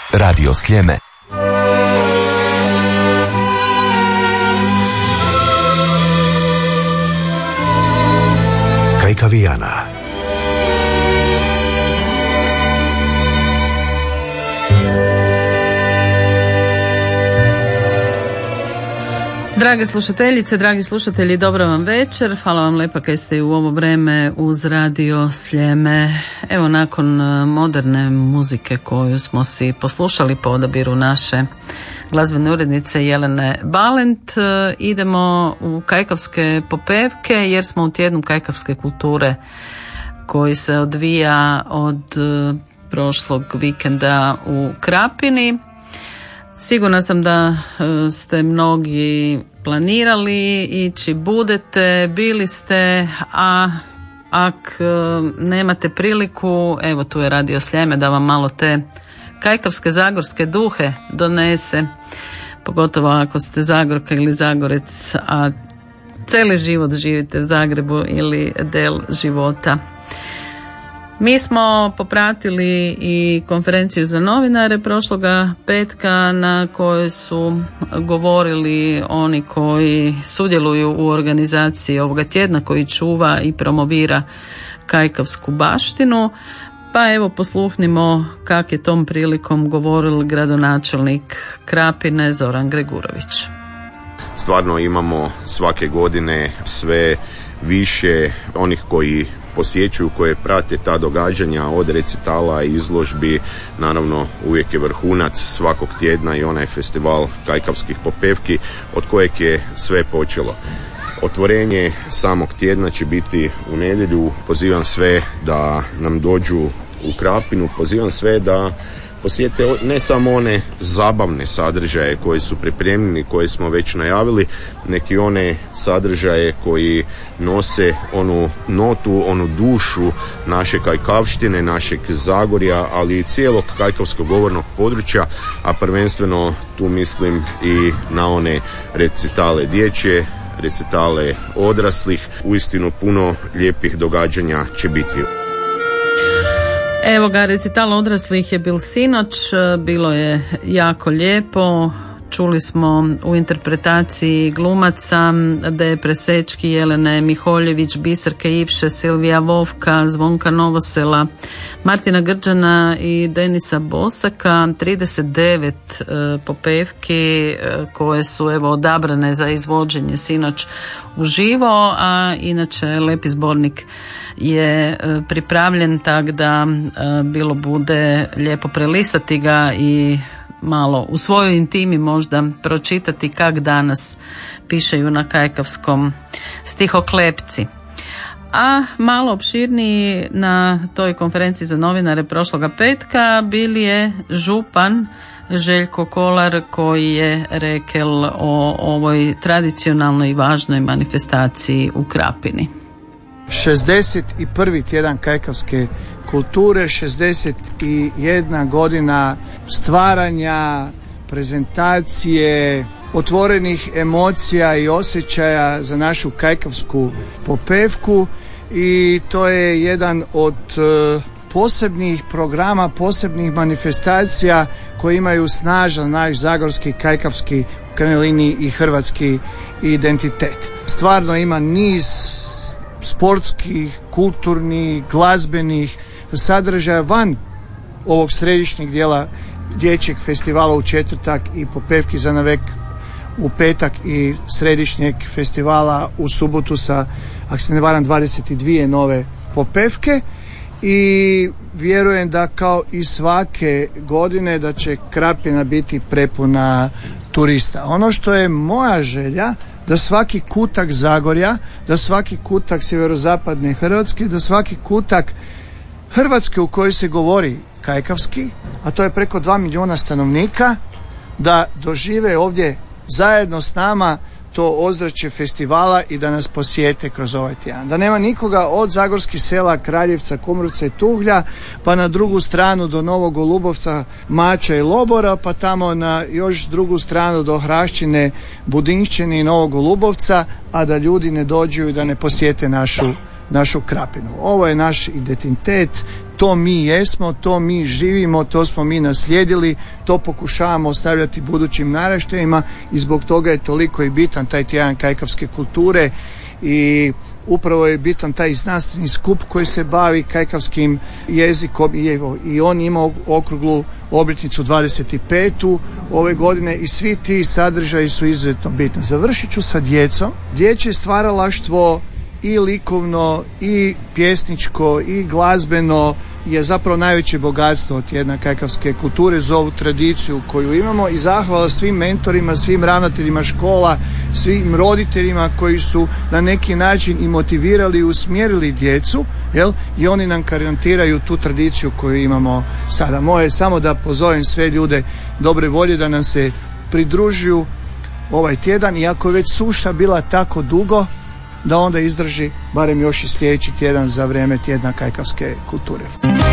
Radio Sljeme. Kajkavijana. Drage slušateljice, dragi slušatelji, dobro vam večer. Hvala vam lepa kaj ste u ovo vreme uz Radio Sljeme. Evo, nakon moderne muzike koju smo si poslušali po odabiru naše glazbene urednice Jelene Balent, idemo u kajkavske popevke jer smo u tjednu kajkavske kulture koji se odvija od prošlog vikenda u Krapini. Sigurna sam da ste mnogi planirali ići, budete, bili ste, a ako nemate priliku, evo tu je Radio Sljeme da vam malo te kajkavske zagorske duhe donese, pogotovo ako ste Zagorka ili Zagorec, a cijeli život živite u Zagrebu ili del života. Mi smo popratili i konferenciju za novinare prošloga petka na kojoj su govorili oni koji sudjeluju u organizaciji ovoga tjedna, koji čuva i promovira kajkavsku baštinu. Pa evo posluhnimo kak je tom prilikom govoril gradonačelnik Krapine Zoran Gregurović. Stvarno imamo svake godine sve više onih koji posjećuju, koje prate ta događanja od recitala i izložbi. Naravno uvijek je vrhunac svakog tjedna i onaj festival kajkavskih popevki od kojeg je sve počelo. Otvorenje samog tjedna će biti u nedjelju. Pozivam sve da nam dođu u Krapinu, pozivam sve da posjete ne samo one zabavne sadržaje koji su pripremljeni, koje smo već najavili, neki one sadržaje koji nose onu notu, onu dušu naše kajkavštine, našeg Zagorja, ali i cijelog kajkavskog govornog područja, a prvenstveno tu mislim i na one recitale dječje, recitale odraslih. Uistinu puno lijepih događanja će biti. Evo ga, recital odraslih je bil sinoć, bilo je jako lijepo. Čuli smo u interpretaciji glumaca Deje Presečki, Jelene Miholjević, Biserke Ipše, Silvija Vovka, Zvonka Novosela, Martina Grđana i Denisa Bosaka. 39 popevki koje su evo odabrane za izvođenje sinoć uživo, a inače lepi zbornik je pripravljen, tak da bilo bude lijepo prelistati ga i malo u svojoj intimi možda pročitati kak danas pišeju na kajkavskom stihoklepci. A malo opširniji na toj konferenciji za novinare prošloga petka bili je župan Željko Kolar, koji je rekel o ovoj tradicionalnoj i važnoj manifestaciji u Krapini. 61. tjedan kajkavske kulture, 61 godina stvaranja, prezentacije, otvorenih emocija i osjećaja za našu kajkavsku popevku, i to je jedan od posebnih programa, posebnih manifestacija koji imaju snažan naš zagorski, kajkavski, u krajnjoj liniji i hrvatski identitet. Stvarno ima niz sportskih, kulturnih, glazbenih sadržaja van ovog središnjeg dijela dječjeg festivala u četvrtak i popevki za navek u petak i središnjeg festivala u subotu sa, ako se ne varam, 22 nove popevke. I vjerujem da kao i svake godine da će Krapina biti prepuna turista. Ono što je moja želja, da svaki kutak Zagorja, da svaki kutak sjeverozapadne Hrvatske, da svaki kutak Hrvatske u kojoj se govori kajkavski, a to je preko 2 milijuna stanovnika, da dožive ovdje zajedno s nama to ozračje festivala i da nas posjete kroz ovaj tjedan. Da nema nikoga od zagorskih sela, Kraljevca, Kumrovca i Tuhlja, pa na drugu stranu do Novog Golubovca, Mača i Lobora, pa tamo na još drugu stranu do Hrašćine, Budinšćine i Novog Golubovca, a da ljudi ne dođu i da ne posjete našu Krapinu. Ovo je naš identitet, to mi jesmo, to mi živimo, to smo mi naslijedili, to pokušavamo ostavljati budućim naraštajima i zbog toga je toliko i bitan taj tjedan kajkavske kulture i upravo je bitan taj znanstveni skup koji se bavi kajkavskim jezikom i on ima okruglu obljetnicu 25. ove godine i svi ti sadržaji su izuzetno bitni. Završit ću sa djecom. Dječje stvaralaštvo i likovno i pjesničko i glazbeno je zapravo najveće bogatstvo od tjedna kajkavske kulture za ovu tradiciju koju imamo i zahvala svim mentorima, svim ravnateljima škola, svim roditeljima koji su na neki način i motivirali i usmjerili djecu, i oni nam garantiraju tu tradiciju koju imamo sada. Moje je samo da pozovem sve ljude dobre volje da nam se pridružuju ovaj tjedan i ako je već suša bila tako dugo, da onda izdrži barem još i sljedeći tjedan za vrijeme tjedna kajkavske kulture.